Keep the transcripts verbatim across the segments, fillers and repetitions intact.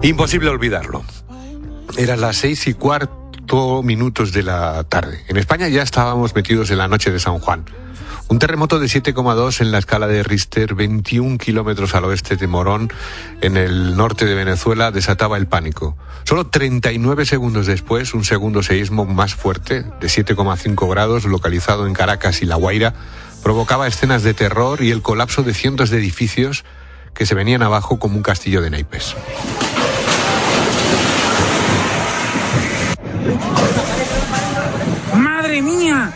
Imposible olvidarlo. Eran las seis y cuarto minutos de la tarde. En España ya estábamos metidos en la noche de San Juan. Un terremoto de siete coma dos en la escala de Richter, veintiún kilómetros al oeste de Morón, en el norte de Venezuela, desataba el pánico. Solo treinta y nueve segundos después, un segundo seísmo más fuerte, de siete coma cinco grados, localizado en Caracas y La Guaira, provocaba escenas de terror y el colapso de cientos de edificios que se venían abajo como un castillo de naipes. ¡Madre mía!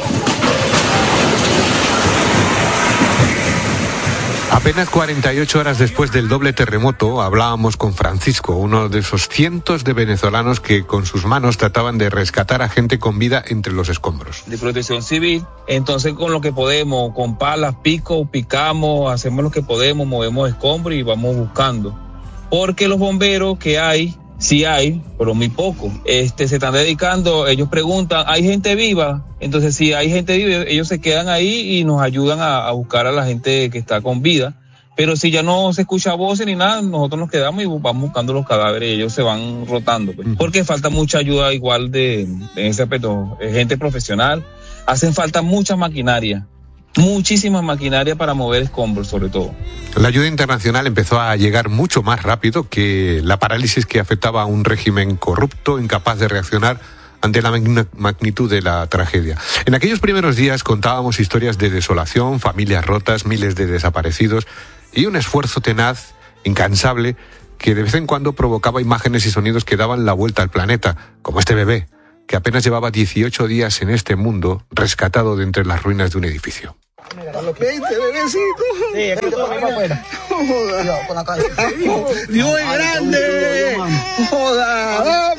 Apenas cuarenta y ocho horas después del doble terremoto, hablábamos con Francisco, uno de esos cientos de venezolanos que con sus manos trataban de rescatar a gente con vida entre los escombros. De protección civil, entonces con lo que podemos, con palas, pico, picamos, hacemos lo que podemos, movemos escombros y vamos buscando. Porque los bomberos que hay, sí hay, pero muy poco, este, se están dedicando, ellos preguntan, ¿hay gente viva? Entonces si hay gente viva, ellos se quedan ahí y nos ayudan a, a buscar a la gente que está con vida. Pero si ya no se escucha voces ni nada, nosotros nos quedamos y vamos buscando los cadáveres y ellos se van rotando, pues. Porque falta mucha ayuda igual de, en ese aspecto, gente profesional, hacen falta mucha maquinaria. Muchísima maquinaria para mover escombros, sobre todo. La ayuda internacional empezó a llegar mucho más rápido que la parálisis que afectaba a un régimen corrupto, incapaz de reaccionar ante la magnitud de la tragedia. En aquellos primeros días contábamos historias de desolación, familias rotas, miles de desaparecidos y un esfuerzo tenaz, incansable, que de vez en cuando provocaba imágenes y sonidos que daban la vuelta al planeta, como este bebé, que apenas llevaba dieciocho días en este mundo, rescatado de entre las ruinas de un edificio. veinte, bebecito. Sí, aquí te ponemos afuera. Joda. Con la cabeza. Dios es grande. Joda.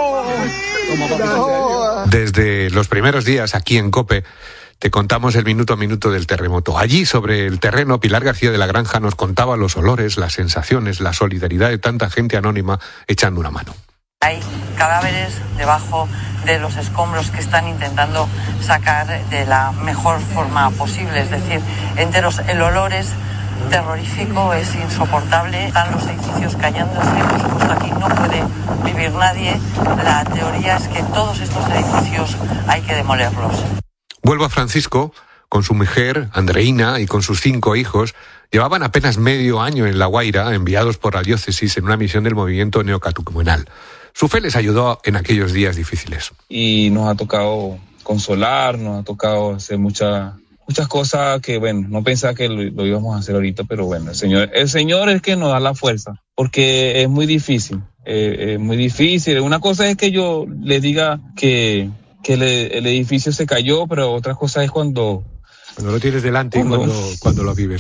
¡Vamos! Desde los primeros días aquí en COPE te contamos el minuto a minuto del terremoto. Allí, sobre el terreno, Pilar García de la Granja nos contaba los olores, las sensaciones, la solidaridad de tanta gente anónima echando una mano. Hay cadáveres debajo de los escombros que están intentando sacar de la mejor forma posible, es decir, enteros. El olor es terrorífico, es insoportable, están los edificios cayéndose, por supuesto aquí no puede vivir nadie. La teoría es que todos estos edificios hay que demolerlos. Vuelvo a Francisco, con su mujer, Andreina, y con sus cinco hijos. Llevaban apenas medio año en La Guaira, enviados por la diócesis en una misión del movimiento neocatecumenal. Su fe les ayudó en aquellos días difíciles. Y nos ha tocado consolar, nos ha tocado hacer muchas muchas cosas que, bueno, no pensaba que lo, lo íbamos a hacer ahorita, pero bueno, el Señor, el Señor es que nos da la fuerza, porque es muy difícil, eh, es muy difícil. Una cosa es que yo les diga que, que le, el edificio se cayó, pero otra cosa es cuando... Cuando lo tienes delante cuando... y cuando, cuando lo vives.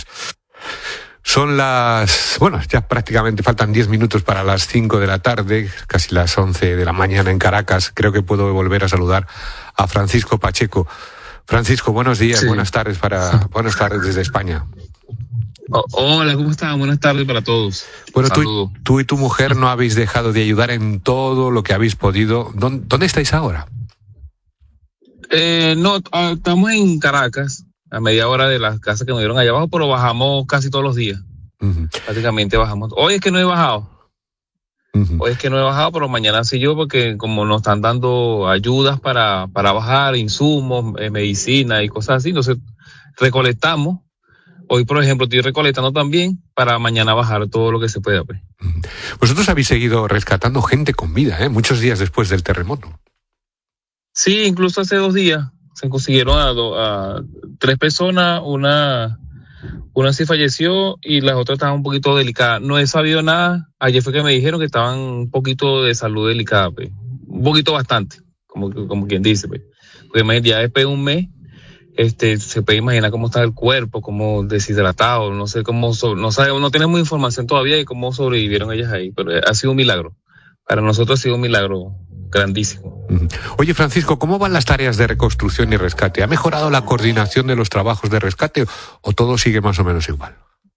Son las, bueno, ya prácticamente faltan diez minutos para las cinco de la tarde, casi las once de la mañana en Caracas. Creo que puedo volver a saludar a Francisco Pacheco. Francisco, buenos días, sí. buenas tardes para, buenas tardes desde España. Oh, hola, ¿cómo están? Buenas tardes para todos. Bueno, tú, tú y tu mujer no habéis dejado de ayudar en todo lo que habéis podido. ¿Dónde, dónde estáis ahora? Eh, no, estamos en Caracas, a media hora de las casas que nos dieron allá abajo, pero bajamos casi todos los días. Uh-huh. Prácticamente bajamos. Hoy es que no he bajado. Uh-huh. Hoy es que no he bajado, pero mañana sí yo, porque como nos están dando ayudas para, para bajar, insumos, eh, medicina y cosas así, entonces recolectamos. Hoy, por ejemplo, estoy recolectando también para mañana bajar todo lo que se pueda. Pues. Uh-huh. Vosotros habéis seguido rescatando gente con vida, ¿eh? Muchos días después del terremoto. Sí, incluso hace dos días se consiguieron a, do, a tres personas, una... Una sí falleció y las otras estaban un poquito delicadas. No he sabido nada. Ayer fue que me dijeron que estaban un poquito de salud delicada, pues. Un poquito bastante, como, como quien dice, pues. Porque ya después de un mes, este, se puede imaginar cómo está el cuerpo, cómo deshidratado, no sé cómo, no sabemos, no tenemos información todavía de cómo sobrevivieron ellas ahí, pero ha sido un milagro. Para nosotros ha sido un milagro grandísimo. Oye, Francisco, ¿cómo van las tareas de reconstrucción y rescate? ¿Ha mejorado la coordinación de los trabajos de rescate o todo sigue más o menos igual?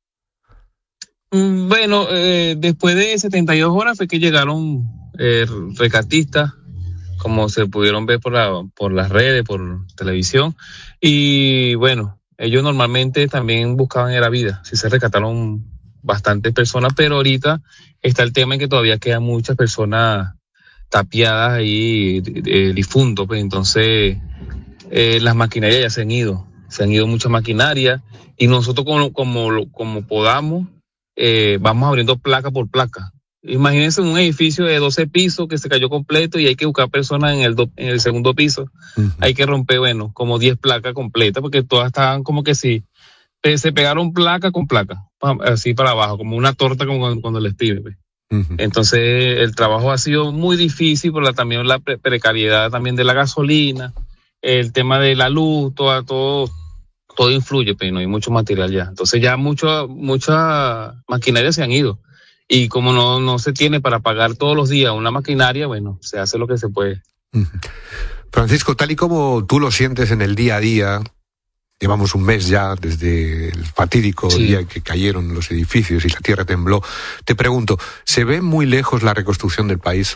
Bueno, eh, después de setenta y dos horas fue que llegaron eh, rescatistas, como se pudieron ver por, la, por las redes, por televisión, y bueno, ellos normalmente también buscaban la vida. Si se rescataron bastantes personas, pero ahorita está el tema en que todavía quedan muchas personas tapiadas ahí, eh, difuntos, pues entonces eh, las maquinarias ya se han ido, se han ido muchas maquinarias y nosotros como, como, como podamos, eh, vamos abriendo placa por placa. Imagínense un edificio de doce pisos que se cayó completo y hay que buscar personas en el, do, en el segundo piso. Uh-huh. Hay que romper, bueno, como diez placas completas porque todas estaban como que sí, se pegaron placa con placa, así para abajo, como una torta como cuando, cuando les pide. Pues. Uh-huh. Entonces el trabajo ha sido muy difícil por la, también la pre- precariedad también de la gasolina, el tema de la luz, todo, todo, todo influye, pero no hay mucho material ya. Entonces ya mucho, muchas maquinarias se han ido. Y como no, no se tiene para pagar todos los días una maquinaria, bueno, se hace lo que se puede. Uh-huh. Francisco, tal y como tú lo sientes en el día a día, llevamos un mes ya desde el fatídico sí. día que cayeron los edificios y la tierra tembló. Te pregunto, ¿se ve muy lejos la reconstrucción del país?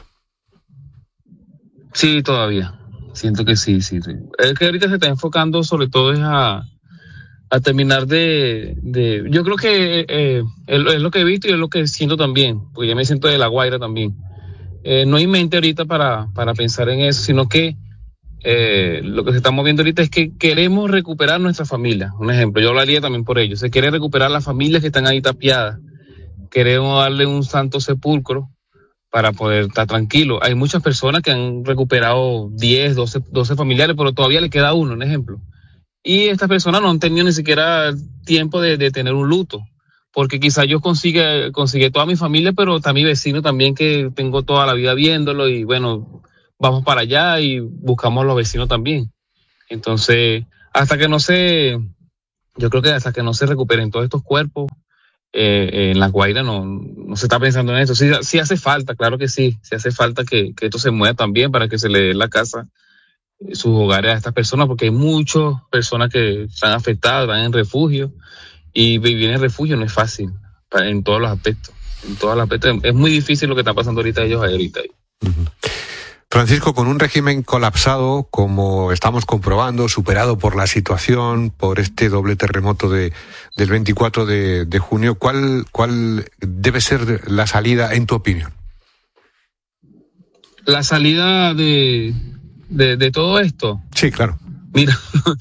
Sí, todavía. Siento que sí, sí. sí. Es que ahorita se está enfocando sobre todo es a, a terminar de, de... Yo creo que eh, es lo que he visto y es lo que siento también, porque ya me siento de La Guaira también. Eh, no hay mente ahorita para, para pensar en eso, sino que Eh, lo que se está moviendo ahorita es que queremos recuperar nuestra familia. Un ejemplo, yo hablaría también por ello. Se quiere recuperar las familias que están ahí tapiadas. Queremos darle un santo sepulcro para poder estar tranquilo. Hay muchas personas que han recuperado diez, doce, doce familiares, pero todavía le queda uno, un ejemplo. Y estas personas no han tenido ni siquiera tiempo de, de tener un luto. Porque quizás yo consiga, consigue toda mi familia, pero está mi vecino también que tengo toda la vida viéndolo y bueno, vamos para allá y buscamos a los vecinos también. Entonces, hasta que no se, yo creo que hasta que no se recuperen todos estos cuerpos, eh, en La Guaira no, no se está pensando en eso. Sí, sí hace falta, claro que sí, sí hace falta que, que esto se mueva también para que se le dé la casa, sus hogares a estas personas, porque hay muchas personas que están afectadas, van en refugio, y vivir en refugio no es fácil, en todos los aspectos, en todos los aspectos. Es muy difícil lo que está pasando ahorita ellos ahorita. Uh-huh. Francisco, con un régimen colapsado, como estamos comprobando, superado por la situación, por este doble terremoto de, del veinticuatro de, de junio, ¿cuál, ¿cuál debe ser la salida, en tu opinión? La salida de, de, de todo esto. Sí, claro. Mira,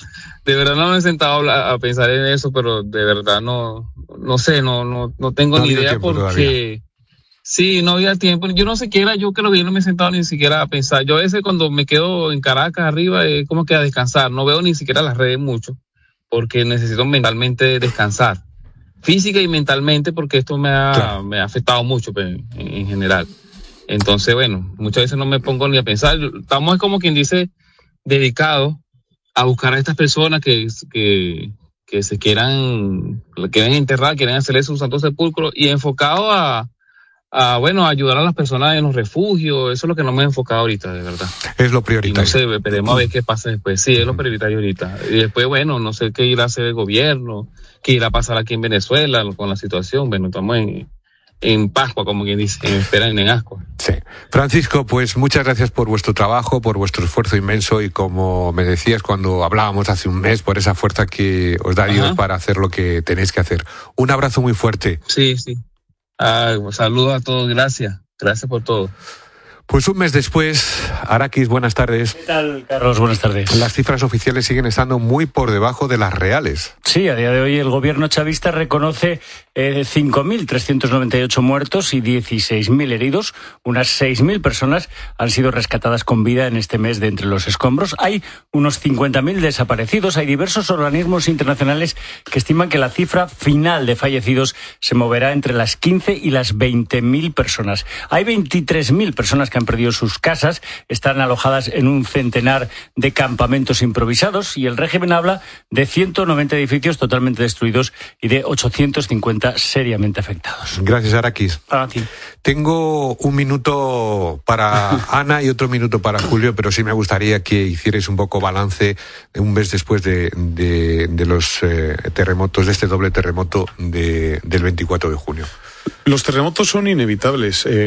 de verdad no me he sentado a, a pensar en eso, pero de verdad no, no sé, no, no, no tengo no ni idea porque... Todavía. Sí, no había tiempo. Yo no siquiera, yo creo que yo no me he sentado ni siquiera a pensar. Yo a veces cuando me quedo en Caracas arriba, es como que a descansar. No veo ni siquiera las redes mucho, porque necesito mentalmente descansar. Física y mentalmente, porque esto me ha, claro. me ha afectado mucho pues, en, en general. Entonces, bueno, muchas veces no me pongo ni a pensar. Estamos como quien dice, dedicados a buscar a estas personas que, que, que se quieran, quieran enterrar, quieren hacerles un santo sepulcro y enfocado a a, bueno, ayudar a las personas en los refugios. Eso es lo que no me he enfocado ahorita, de verdad. Es lo prioritario. Y no sé, esperemos a ver qué pasa después. Sí, es lo prioritario ahorita. Y después, bueno, no sé qué irá a hacer el gobierno, qué irá a pasar aquí en Venezuela con la situación. Bueno, estamos en, en Pascua, como quien dice, en espera en Ascua. Sí. Francisco, pues muchas gracias por vuestro trabajo, por vuestro esfuerzo inmenso y como me decías cuando hablábamos hace un mes, por esa fuerza que os da Dios para hacer lo que tenéis que hacer. Un abrazo muy fuerte. Sí, sí. Ah, saludos a todos, gracias, gracias por todo. Pues un mes después, Arakis, buenas tardes. ¿Qué tal, Carlos? Buenas tardes. Las cifras oficiales siguen estando muy por debajo de las reales. Sí, a día de hoy el gobierno chavista reconoce eh, cinco mil trescientos noventa y ocho muertos y dieciséis mil heridos. Unas seis mil personas han sido rescatadas con vida en este mes de entre los escombros. Hay unos cincuenta mil desaparecidos. Hay diversos organismos internacionales que estiman que la cifra final de fallecidos se moverá entre las quince y las veinte mil personas. Hay veintitrés mil personas que han perdido sus casas, están alojadas en un centenar de campamentos improvisados y el régimen habla de ciento noventa edificios totalmente destruidos y de ochocientos cincuenta seriamente afectados. Gracias, Arakis. A ti. Tengo un minuto para Ana y otro minuto para Julio, pero sí me gustaría que hicierais un poco balance un mes después de, de, de los eh, terremotos, de este doble terremoto de, del veinticuatro de junio. Los terremotos son inevitables. Eh...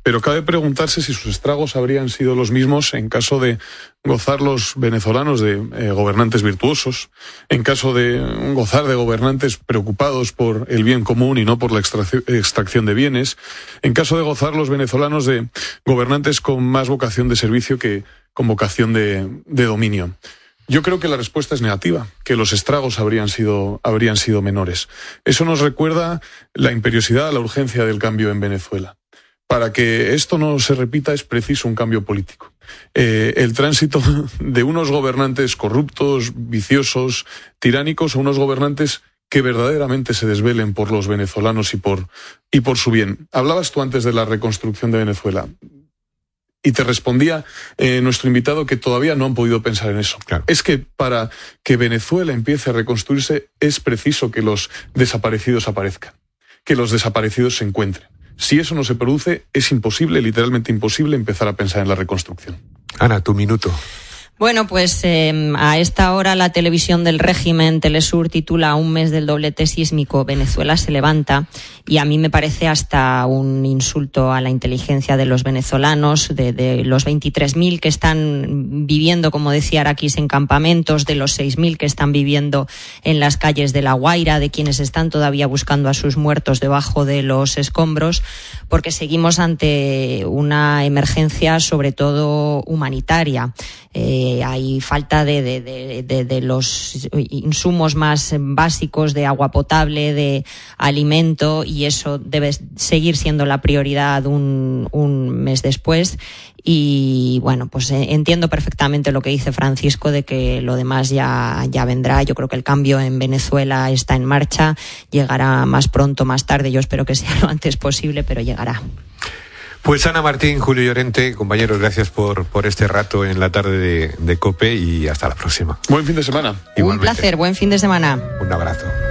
pero cabe preguntarse si sus estragos habrían sido los mismos en caso de gozar los venezolanos de eh, gobernantes virtuosos, en caso de gozar de gobernantes preocupados por el bien común y no por la extracción de bienes, en caso de gozar los venezolanos de gobernantes con más vocación de servicio que con vocación de, de dominio. Yo creo que la respuesta es negativa, que los estragos habrían sido, habrían sido menores. Eso nos recuerda la imperiosidad, la urgencia del cambio en Venezuela. Para que esto no se repita es preciso un cambio político. Eh, el tránsito de unos gobernantes corruptos, viciosos, tiránicos, a unos gobernantes que verdaderamente se desvelen por los venezolanos y por, y por su bien. Hablabas tú antes de la reconstrucción de Venezuela. Y te respondía eh, nuestro invitado que todavía no han podido pensar en eso. Claro. Es que para que Venezuela empiece a reconstruirse es preciso que los desaparecidos aparezcan, que los desaparecidos se encuentren. Si eso no se produce, es imposible, literalmente imposible, empezar a pensar en la reconstrucción. Ana, tu minuto. Bueno, pues eh, a esta hora la televisión del régimen, Telesur, titula "A un mes del doblete sísmico, Venezuela se levanta", y a mí me parece hasta un insulto a la inteligencia de los venezolanos, de, de los veintitrés mil que están viviendo, como decía Araquis, en campamentos, de los seis mil que están viviendo en las calles de La Guaira, de quienes están todavía buscando a sus muertos debajo de los escombros, porque seguimos ante una emergencia sobre todo humanitaria. Eh, hay falta de, de, de, de, de los insumos más básicos, de agua potable, de alimento, y eso debe seguir siendo la prioridad un, un mes después. Y bueno, pues entiendo perfectamente lo que dice Francisco de que lo demás ya, ya vendrá. Yo creo que el cambio en Venezuela está en marcha, llegará más pronto, más tarde, yo espero que sea lo antes posible, pero llegará. Pues Ana Martín, Julio Llorente, compañeros, gracias por, por este rato en la tarde de, de COPE y hasta la próxima. Buen fin de semana. Igualmente. Un placer, buen fin de semana. Un abrazo.